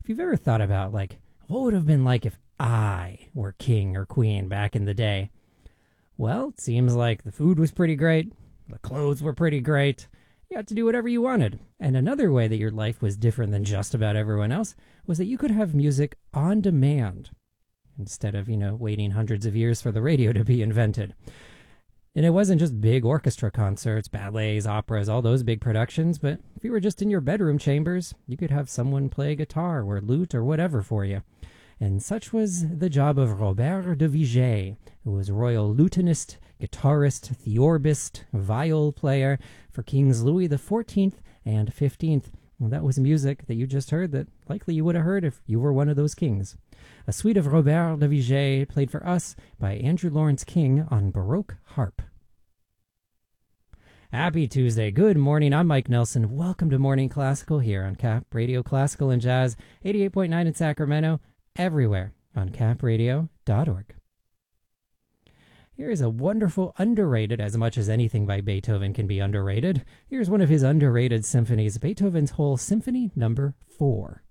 If you've ever thought about, like, what would have been like if I were king or queen back in the day? Well, it seems like the food was pretty great, the clothes were pretty great, you got to do whatever you wanted. And another way that your life was different than just about everyone else was that you could have music on demand instead of, waiting hundreds of years for the radio to be invented. And it wasn't just big orchestra concerts, ballets, operas, all those big productions, but if you were just in your bedroom chambers, you could have someone play guitar or lute or whatever for you. And such was the job of Robert de Vigée, who was royal lutenist, guitarist, theorbist, viol player for Kings Louis XIV and XV. Well, that was music that you just heard that likely you would have heard if you were one of those kings. A suite of Robert de Vigée played for us by Andrew Lawrence King on Baroque harp. Happy Tuesday. Good morning. I'm Mike Nelson. Welcome to Morning Classical here on Cap Radio Classical and Jazz, 88.9 in Sacramento, everywhere on capradio.org. Here is a wonderful, underrated, as much as anything by Beethoven can be underrated. Here's one of his underrated symphonies, Beethoven's Whole Symphony Number 4.